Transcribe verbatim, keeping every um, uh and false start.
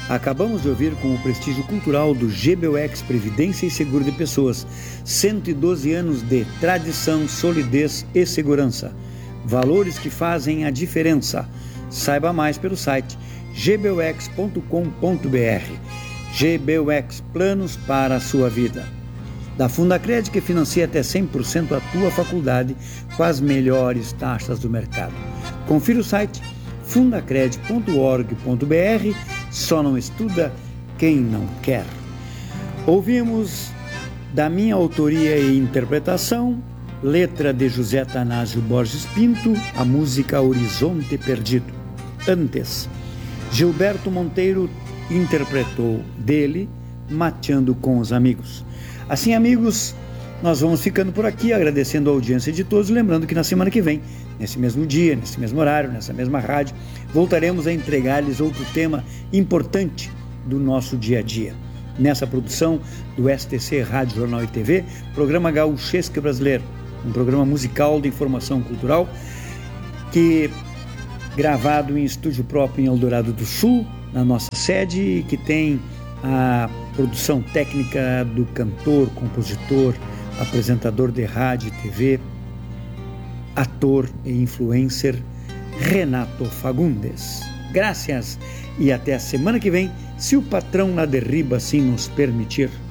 Acabamos de ouvir com o prestígio cultural do G B U X Previdência e Seguro de Pessoas, cento e doze anos de tradição, solidez e segurança. Valores que fazem a diferença. Saiba mais pelo site g b u x ponto com ponto b r. G B U X, planos para a sua vida. Da Fundacred, que financia até cem por cento a tua faculdade com as melhores taxas do mercado. Confira o site fundacred ponto org ponto b r. Só não estuda quem não quer. Ouvimos, da minha autoria e interpretação, letra de José Tanásio Borges Pinto, a música Horizonte Perdido. Antes, Gilberto Monteiro interpretou dele Mateando com os Amigos. Assim, amigos, nós vamos ficando por aqui, agradecendo a audiência de todos, lembrando que na semana que vem, nesse mesmo dia, nesse mesmo horário, nessa mesma rádio, voltaremos a entregar-lhes outro tema importante do nosso dia a dia. Nessa produção do S T C Rádio, Jornal e T V, programa Gauchesque Brasileiro, um programa musical de informação cultural que, gravado em estúdio próprio em Eldorado do Sul, na nossa sede, que tem a produção técnica do cantor, compositor, apresentador de rádio e T V, ator e influencer Renato Fagundes. Graças e até a semana que vem, se o patrão lá derriba assim nos permitir.